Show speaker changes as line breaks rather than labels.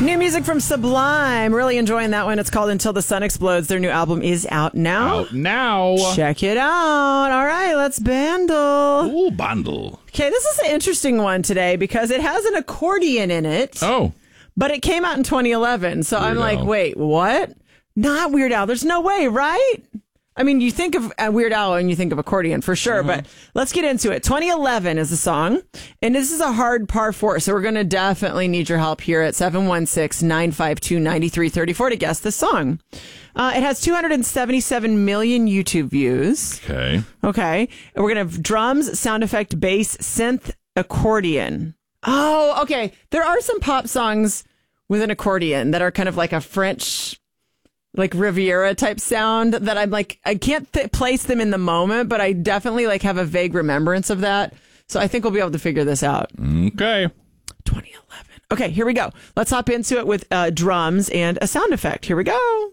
New music from Sublime. Really enjoying that one. It's called Until the Sun Explodes. Their new album is out now.
Out now.
Check it out. All right, let's bandle.
Ooh, bundle.
Okay, this is an interesting one today because it has an accordion in it.
Oh.
But it came out in 2011. So I'm like, wait, what? Not Weird Al. There's no way, right? I mean, you think of Weird Al and you think of accordion for sure, but let's get into it. 2011 is the song, and this is a hard par 4, so we're going to definitely need your help here at 716-952-9334 to guess the song. It has 277 million YouTube views.
Okay.
Okay. And we're going to have drums, sound effect, bass, synth, accordion. Oh, okay. There are some pop songs with an accordion that are kind of like a French, like Riviera type sound that I'm like, I can't place them in the moment, but I definitely like have a vague remembrance of that. So I think we'll be able to figure this out.
Okay.
2011. Okay, here we go. Let's hop into it with drums and a sound effect. Here we go.